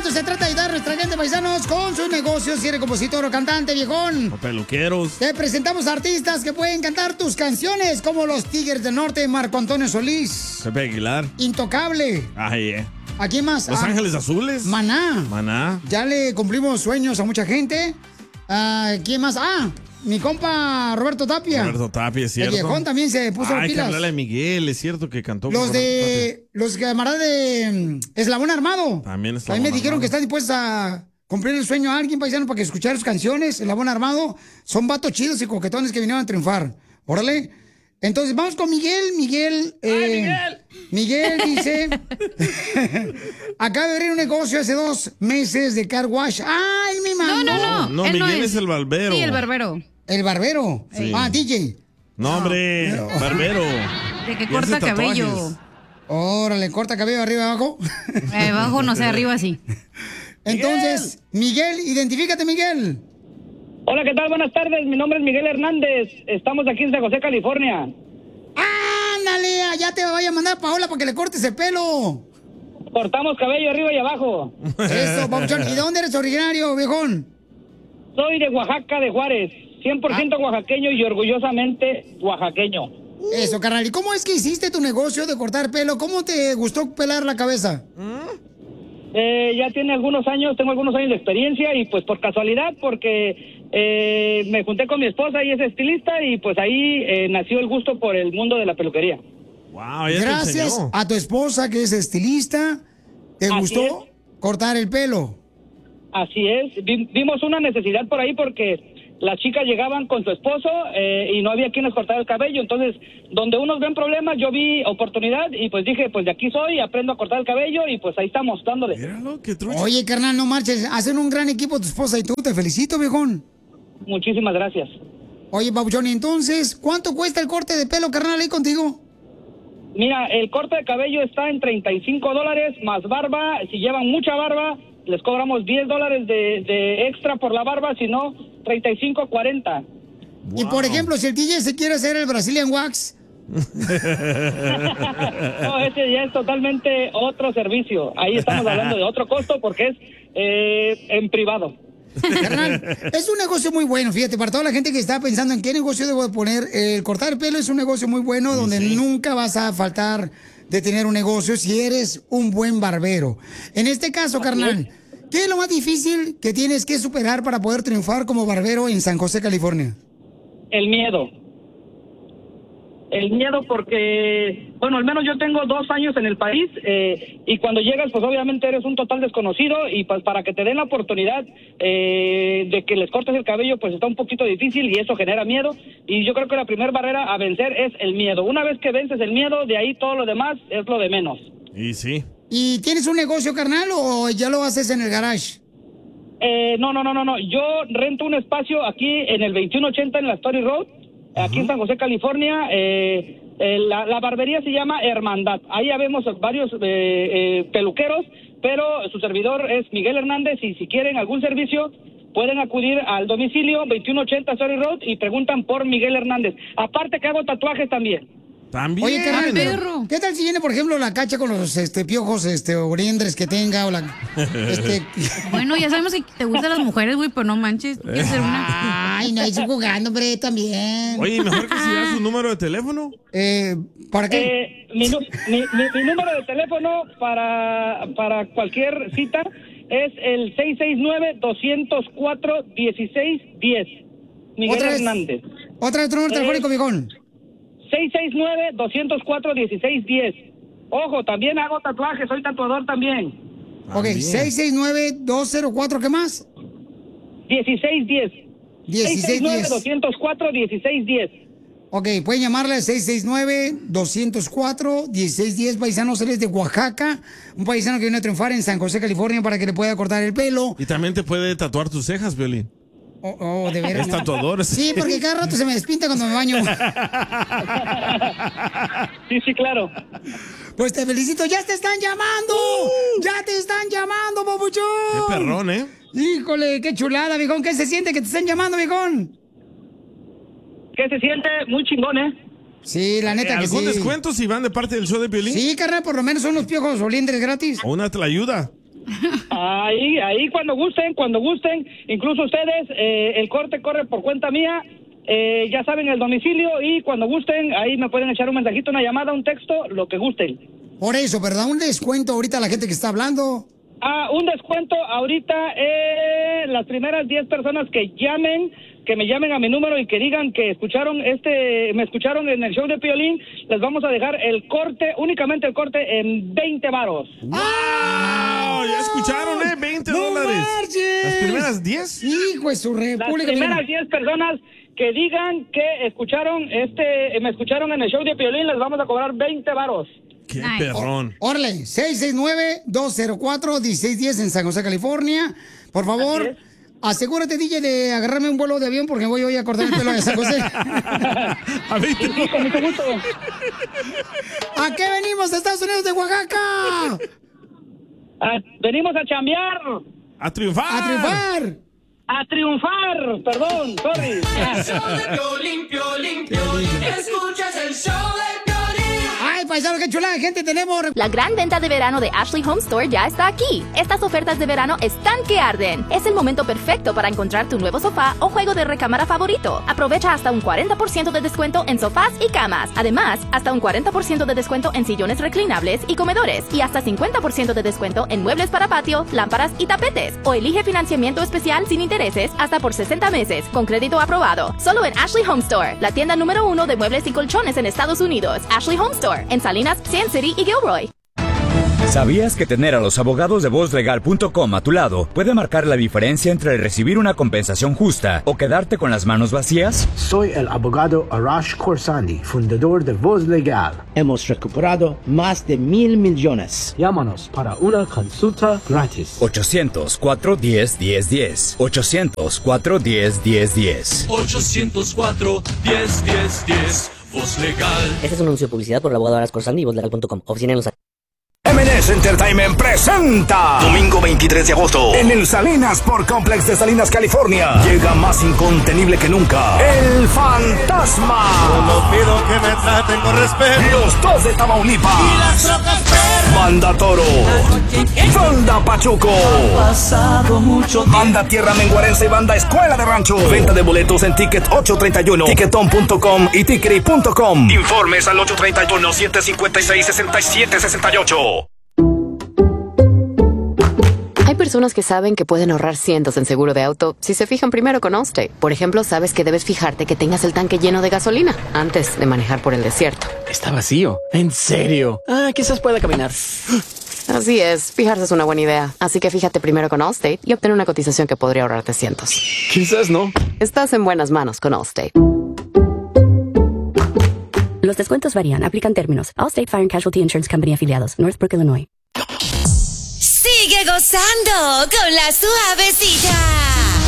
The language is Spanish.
esto se trata de ayudar a nuestra gente, paisanos, con sus negocios. Si eres compositor o cantante, viejón. O peluqueros. Te presentamos artistas que pueden cantar tus canciones, como los Tigres del Norte, Marco Antonio Solís. Pepe Aguilar. Intocable. Ay, ¿A quién más? Los Ángeles Azules. Maná. Maná. Ya le cumplimos sueños a mucha gente. ¿Quién más? Mi compa Roberto Tapia. Roberto Tapia, es cierto. El viejón también se puso las Hay que pilas. hablarle a Miguel, es cierto que cantó. Los camaradas de Eslabón Armado. También A mí me dijeron que están dispuestos a cumplir el sueño a alguien, paisano, para que escuchar sus canciones. Eslabón Armado son vatos chidos y coquetones que vinieron a triunfar. Órale. Entonces, vamos con Miguel. Miguel dice... acaba de abrir un negocio hace 2 meses de car wash. ¡Ay, mi mamá! No, Miguel es el barbero. Sí, el barbero. ¿El barbero? Sí. DJ. No, hombre, barbero. De que Y corta hace cabello. tatuajes. Órale, corta cabello arriba, abajo. Abajo, no sé, arriba sí. Entonces, Miguel, identifícate, Miguel. Hola, ¿qué tal? Buenas tardes. Mi nombre es Miguel Hernández. Estamos aquí en San José, California. ¡Ándale! Ya te vaya a mandar Paola para que le cortes el pelo. Cortamos cabello arriba y abajo. Eso, papuchón. ¿Y de dónde eres originario, viejón? Soy de Oaxaca, de Juárez. 100% oaxaqueño y orgullosamente oaxaqueño. Eso, carnal. ¿Y cómo es que hiciste tu negocio de cortar pelo? ¿Cómo te gustó pelar la cabeza? Ya tiene algunos años, tengo algunos años de experiencia y pues por casualidad, porque me junté con mi esposa y es estilista y pues ahí nació el gusto por el mundo de la peluquería. Wow, Gracias a tu esposa que es estilista, ¿te gustó cortar el pelo? Así es. Vimos una necesidad por ahí porque las chicas llegaban con su esposo y no había quien les cortara el cabello. Entonces, donde unos ven problemas, yo vi oportunidad y pues dije, pues de aquí soy, aprendo a cortar el cabello y pues ahí estamos dándole. Oye, carnal, no marches. Hacen un gran equipo tu esposa y tú. Te felicito, viejón. Muchísimas gracias. Oye, papuchón, entonces, ¿cuánto cuesta el corte de pelo, carnal, ahí contigo? Mira, el corte de cabello está en $35 más barba. Si llevan mucha barba, les cobramos $10 de extra por la barba, si no, 35, 40. Wow. Y por ejemplo, si el DJ se quiere hacer el Brazilian Wax. No, ese ya es totalmente otro servicio. Ahí estamos hablando de otro costo porque es en privado. Carnal, es un negocio muy bueno, fíjate, para toda la gente que está pensando en qué negocio debo de poner, el cortar el pelo es un negocio muy bueno donde nunca vas a faltar de tener un negocio si eres un buen barbero. En este caso, carnal, ¿qué es lo más difícil que tienes que superar para poder triunfar como barbero en San José, California? El miedo. El miedo porque, bueno, al menos yo tengo 2 años en el país y cuando llegas, pues obviamente eres un total desconocido y pues para que te den la oportunidad de que les cortes el cabello, pues está un poquito difícil y eso genera miedo. Y yo creo que la primera barrera a vencer es el miedo. Una vez que vences el miedo, de ahí todo lo demás es lo de menos. Y sí. ¿Y tienes un negocio, carnal, o ya lo haces en el garage? No. Yo rento un espacio aquí en el 2180 en la Story Road. Aquí en San José, California, la barbería se llama Hermandad. Ahí ya vemos varios peluqueros, pero su servidor es Miguel Hernández y si quieren algún servicio pueden acudir al domicilio 2180 Story Road y preguntan por Miguel Hernández. Aparte que hago tatuajes también. También. Oye, carnal, ¿qué tal si viene, por ejemplo, la Cacha con los piojos oriendres que tenga o la Bueno, ya sabemos que te gustan las mujeres, güey, pero no manches. ¿Quieres ser una? Ay, no, estoy jugando, hombre, también. Oye, mejor que si das su número de teléfono. ¿Para qué? Mi número de teléfono para cualquier cita es el 669-204-1610. Miguel Hernández. Otra vez tu número telefónico, viejón. 669-204-1610. Ojo, también hago tatuajes, soy tatuador también. Ok, 669-204, ¿qué más? 1610. 1610. 669-204-1610. Ok, pueden llamarle al 669-204-1610, paisanos, él es de Oaxaca, un paisano que viene a triunfar en San José, California, para que le pueda cortar el pelo. Y también te puede tatuar tus cejas, Violín. Oh, de veras. Es tatuador. Sí, porque cada rato se me despinta cuando me baño. Sí, claro. Pues te felicito, ya te están llamando. Ya te están llamando, papuchón. Qué perrón, ¿eh? Híjole, qué chulada, viejón. ¿Qué se siente que te estén llamando, viejón? ¿Qué se siente? Muy chingón, ¿eh? Sí, la neta que sí. ¿Algún descuento si van de parte del show de Piolín? Sí, carnal, por lo menos son los piojos oliendres gratis. O una tlayuda. Ahí cuando gusten. Incluso ustedes, el corte corre por cuenta mía. Ya saben el domicilio y cuando gusten, ahí me pueden echar un mensajito, una llamada, un texto, lo que gusten. Por eso, ¿verdad? Un descuento ahorita a la gente que está hablando. Un descuento ahorita, las primeras 10 personas que me llamen a mi número y que digan que me escucharon en el show de Piolín, les vamos a dejar únicamente el corte en 20 varos. ¡Wow! Ya escucharon, $20. Marches. ¿Las primeras 10? Hijo de su república. Las primeras 10 personas que digan que me escucharon en el show de Piolín, les vamos a cobrar 20 varos. ¡Qué perrón! Órale, 669-204-1610 en San José, California. Por favor, asegúrate, DJ, de agarrarme un vuelo de avión porque voy hoy a cortar el pelo de San José. A ver, con mucho gusto. ¿A qué venimos de Estados Unidos, de Oaxaca? Venimos a chambear. ¡A triunfar! ¡A triunfar! ¡A triunfar! Perdón, sorry. El show de Piolín, Piolín, Piolín. Escuchas el show de Piolín. ¡Ay, paisano, qué chulada de gente tenemos! La gran venta de verano de Ashley Home Store ya está aquí. Estas ofertas de verano están que arden. Es el momento perfecto para encontrar tu nuevo sofá o juego de recámara favorito. Aprovecha hasta un 40% de descuento en sofás y camas. Además, hasta un 40% de descuento en sillones reclinables y comedores. Y hasta 50% de descuento en muebles para patio, lámparas y tapetes. O elige financiamiento especial sin intereses hasta por 60 meses, con crédito aprobado. Solo en Ashley Home Store, la tienda número 1 de muebles y colchones en Estados Unidos. Ashley Home Store, en Salinas, Sand City y Gilroy. ¿Sabías que tener a los abogados de VozLegal.com a tu lado puede marcar la diferencia entre recibir una compensación justa o quedarte con las manos vacías? Soy el abogado Arash Khorsandi, fundador de Voz Legal. Hemos recuperado más de $1,000 millones. Llámanos para una consulta gratis. 800-410-1010. 800-410-1010. 800-410-1010. Voz Legal. Este es un anuncio de publicidad por el abogado Arash Khorsandi y VozLegal.com. Oficina en Los Ángeles. M&S Entertainment presenta Domingo 23 de agosto en el Salinas Sport Complex de Salinas, California. Llega más incontenible que nunca El Fantasma. Solo pido que me traten con respeto. Los dos de Tamaulipas Y las trocas perras. Banda Toro, Banda Pachuco, Pasado mucho Banda Tierra Menguarense y Banda Escuela de Rancho. Venta de boletos en Ticket 831, Ticketon.com y Tickery.com. Informes al 831-756-6768. Hay personas que saben que pueden ahorrar cientos en seguro de auto si se fijan primero con Allstate. Por ejemplo, sabes que debes fijarte que tengas el tanque lleno de gasolina antes de manejar por el desierto. Está vacío. ¿En serio? Quizás pueda caminar. Así es, fijarse es una buena idea. Así que fíjate primero con Allstate y obtén una cotización que podría ahorrarte cientos. Quizás no. Estás en buenas manos con Allstate. Los descuentos varían. Aplican términos. Allstate Fire and Casualty Insurance Company afiliados. Northbrook, Illinois. Sigue gozando con la suavecita.